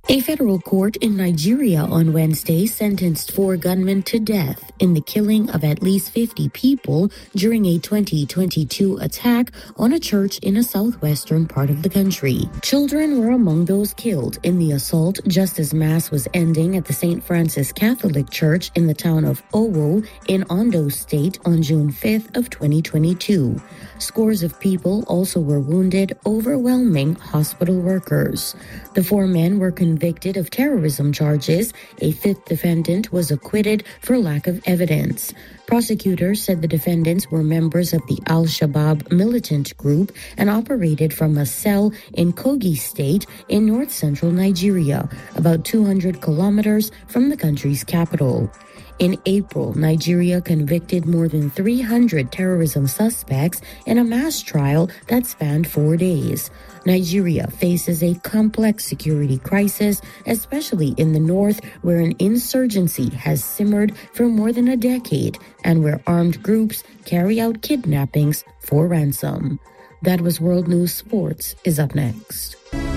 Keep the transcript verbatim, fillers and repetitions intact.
A federal court in Nigeria on Wednesday sentenced four gunmen to death in the killing of at least fifty people during a twenty twenty-two attack on a church in a southwestern part of the country. Children were among those killed in the assault just as Mass was ending at the Saint Francis Catholic Church in the town of Owo in Ondo State on June fifth of twenty twenty-two. Scores of people also were wounded, overwhelming hospital workers. The four men were convicted of terrorism charges. A fifth defendant was acquitted for lack of evidence. Prosecutors said the defendants were members of the Al-Shabaab militant group and operated from a cell in Kogi State in north-central Nigeria, about two hundred kilometers from the country's capital. In April, Nigeria convicted more than three hundred terrorism suspects in a mass trial that spanned four days. Nigeria faces a complex security crisis, especially in the north, where an insurgency has simmered for more than a decade and where armed groups carry out kidnappings for ransom. That was World News Sports is up next.